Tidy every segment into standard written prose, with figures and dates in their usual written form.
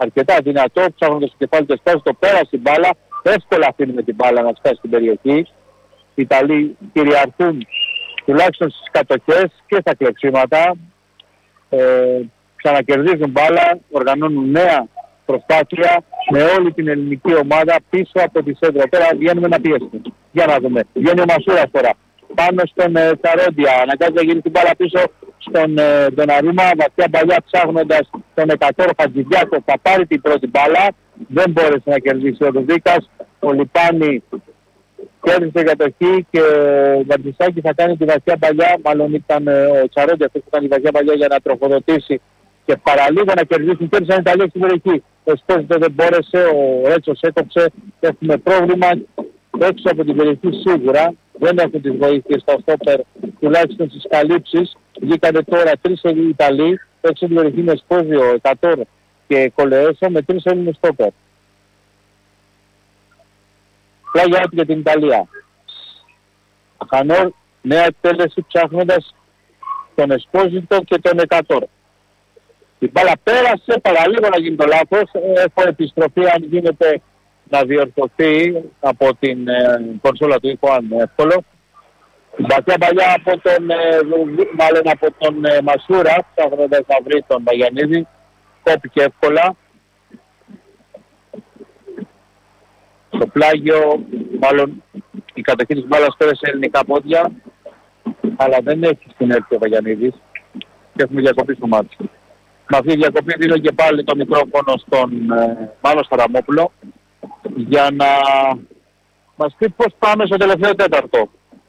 αρκετά δυνατό, ψάχνοντας το κεφάλι του Εστάζ, το πέρασε την μπάλα, εύκολα αφήνει με την μπάλα να φτάσει στην περιοχή. Οι Ιταλοί κυριαρχούν τουλάχιστον στις κατοχές και στα κλεψίματα. Ξανακερδίζουν μπάλα, οργανώνουν νέα προσπάθεια με όλη την ελληνική ομάδα πίσω από τη σέντρα. Τώρα βγαίνουμε να πιέσουμε. Για να δούμε. Βγαίνει ο Μασούρας τώρα. Πάνω στον Τσαρόντια. Αναγκάζει να γίνει την μπάλα πίσω στον Ντοναρούμα. Βαθιά παλιά ψάχνοντας τον Εκατόρ Χατζηδιάκο. Θα πάρει την πρώτη μπάλα. Δεν μπόρεσε να κερδίσει ο Δουδίκας. Ο Λιπάνη κέρδισε κατοχή και ο Βαρδισάκης θα κάνει τη βαθιά παλιά. Μάλλον ήταν ο Τσαρόντια που κάνει τη βαθιά παλιά για να τροφοδοτήσει και παραλίγο να κερδίσουν. Κέρδισαν οι Ιταλοί στην περιοχή. Ο Εσπόζητο δεν μπόρεσε, ο Ρέτσος έκοψε. Έχουμε πρόβλημα έξω από την περιοχή σίγουρα. Δεν έχουν τις βοήθειες στα στόπερ, τουλάχιστον στις καλύψεις. Βγήκανε τώρα 3 Ιταλοί έξω από την περιοχή με Εσπόζιο, Εκατόρ και Κολεέσο με 3 Έλληνες στόπερ. Πλάγια για την Ιταλία. Αχανόρ, νέα εκτέλεση ψάχνοντας τον Εσπόζητο και τον Εκατόρ. Η μπάλα πέρασε, παραλίγο να γίνει το λάθος. Έχω επιστροφή αν γίνεται να διορθωθεί από την κονσόλα του ήχου, αν εύκολο. Η βαθιά παλιά από τον, μάλλον από τον Μασούρα, ψάχνοντας να βρει τον Βαγιανίδη. Κόπηκε εύκολα. Στο πλάγιο, μάλλον η κατοχή της μπάλας πέρασε ελληνικά πόδια, αλλά δεν έχει στην έρθει ο Βαγιανίδης και έχουμε διακοπή στο μάτι. Με αυτή τη διακοπή δίνω και πάλι το μικρόφωνο στον Μάνο Σταραμόπουλο για να μας πει πώς πάμε στο τελευταίο τέταρτο.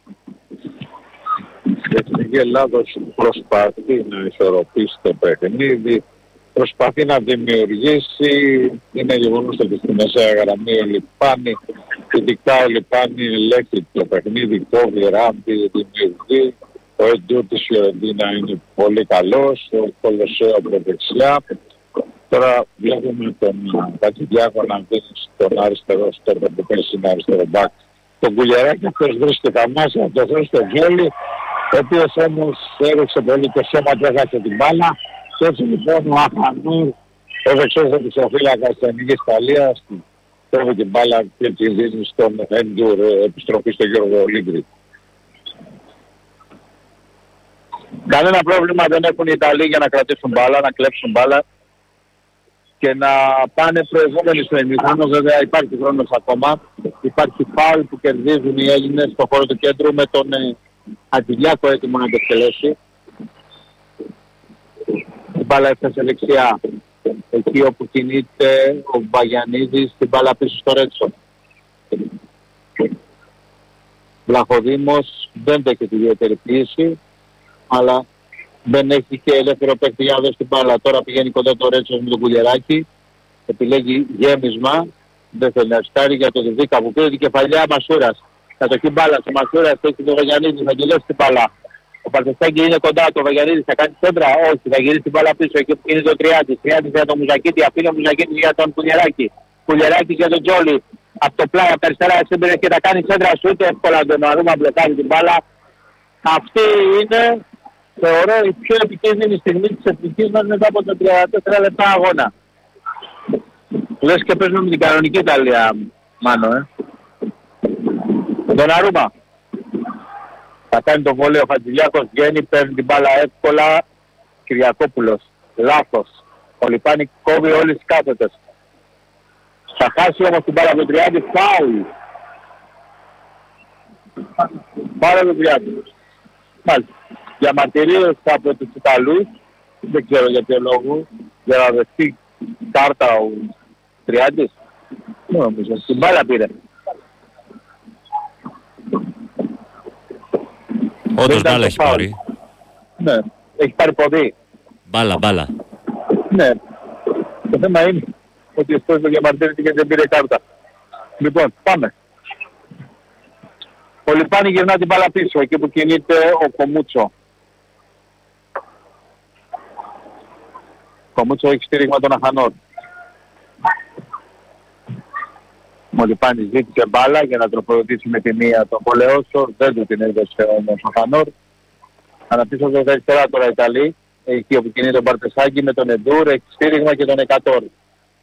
Η Εθνική Ελλάδος προσπαθεί να ισορροπήσει το παιχνίδι, προσπαθεί να δημιουργήσει. Είναι γεγονός ότι στη μεσαία γραμμή ο Λιπάνη, ειδικά ο Λιπάνη ελέγχει το παιχνίδι, κόβει, ράμπει, δημιουργεί. Ο Εντού της Φιωρεντίνα είναι πολύ καλός, ο Κολοσσέο από δεξιά. Τώρα βλέπουμε τον Χατζηδιάκο να δίνει στον αριστερό στόπερ που πέσει στην αριστερό μπακ. Τον Κουλιαράκη αυτός βρίσκεται τα μάτια, να το δώσει στο Τζόλι, ο οποίος όμως έριξε πολύ το σώμα και έχασε την μπάλα. Και έτσι λοιπόν ο Αχανούρ, ο δεξιός δεξιοφύλακας της Εθνικής Ιταλίας, τρώει την μπάλα και τη δίνει στον Έντουρ, επιστροφή στον Γιώργο Ολίγκρη. Κανένα πρόβλημα δεν έχουν οι Ιταλοί για να κρατήσουν μπάλα, να κλέψουν μπάλα και να πάνε προηγούμενοι στο ημίχρονο. Βέβαια υπάρχει χρόνος ακόμα. Υπάρχει φάουλ που κερδίζουν οι Έλληνες στο χώρο του κέντρου με τον Χατζηδιάκο έτοιμο να το εκτελέσει. Η μπάλα έφτασε δεξιά. Εκεί όπου κινείται ο Βαγιανίδης, την μπάλα πίσω στο Ρέτσο. Βλαχοδήμος δεν δέχεται ιδιαίτερη πίεση, αλλά δεν έχει και ελεύθερο παίκτη για να δώσει την μπάλα. Τώρα πηγαίνει κοντά το Ρέτσος με τον Κουλιεράκη. Επιλέγει γέμισμα. Δεν θέλει να στάρει για το Διδίκα που πήρε την κεφαλιά Μασούρας. Κατοχή μπάλα στο Μασούρας, έχει τον Βαγιανίδη, θα γελώσει την μπάλα. Ο Παρτεστάκη είναι κοντά, το Βαγιανίδη θα κάνει σέντρα. Όχι, θα γυρίσει την μπάλα πίσω. Εκεί που είναι το Τριάντης. Τριάντης για τον Μουζακίτη, αφήνει ο Μουζακίτης για τον Κουλιεράκη. Κουλιεράκη για τον Τζόλι. Από το πλάι, από τα αριστερά σύμπηρε και θα κάνει σέντρα σου. Ούτε εύκολα τον Αρούμα μπλεκάρει την μπάλα. Αυτή είναι, θεωρώ, η πιο επικίνδυνη στιγμή της εθνικής μας μετά από τα 34 λεπτά αγώνα. Λες και παίζουμε με την κανονική Ιταλία, Μάνο, Τον Αρούμα. Θα κάνει το βόλιο ο Χατζηδιάκος, βγαίνει, παίρνει την μπάλα εύκολα. Κυριακόπουλος, λάθος. Ο Λιπάνη κόβει όλες τις κάθετες. Θα χάσει όμως την μπάλα με 30, φάουλ. Πάρα με 30. Μάλιστα. Διαμαρτυρίες από τους Ιταλούς, δεν ξέρω για ποιο λόγο, για να δεχτεί κάρτα ο Τριάντης. Νομίζω, την μπάλα πήρε. Όντως μπάλα έχει πάρει. Ναι, έχει πάρει ποδί. Μπάλα. Ναι, το θέμα είναι ότι ο Σπόρος το διαμαρτύρεται και δεν πήρε κάρτα. Λοιπόν, πάμε. Ο Λιπάνη γυρνά την μπάλα πίσω, εκεί που κινείται ο Κομούτσο. Ο Κομούτσο έχει στήριγμα τον Αχανόρ. Ο Λιπάνης ζήτησε μπάλα για να τροφοδοτήσει με τη μία τον Κολεόσο, δεν του την έδωσε όμως ο Αχανόρ. Αναπτύσσονται τα αριστερά τώρα Ιταλοί, εκεί όπου κινείται ο Μπαρτεσάκη με τον Εντούρ, έχει στήριγμα και τον Εκατόρ.